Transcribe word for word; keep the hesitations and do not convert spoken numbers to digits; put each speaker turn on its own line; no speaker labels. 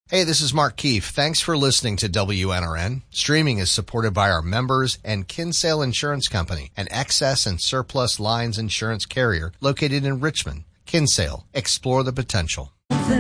Hey, this is Mark Keefe. Thanks for listening to W N R N. Streaming is supported by our members and Kinsale Insurance Company, an excess and surplus lines insurance carrier located in Richmond. Kinsale, explore the potential.